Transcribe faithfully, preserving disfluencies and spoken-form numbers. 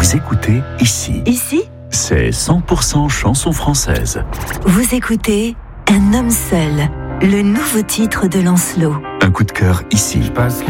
Vous écoutez Ici. Ici, C'est cent pour cent chanson française. vous écoutez Un homme seul, le nouveau titre de Lancelot. Un coup de cœur ici.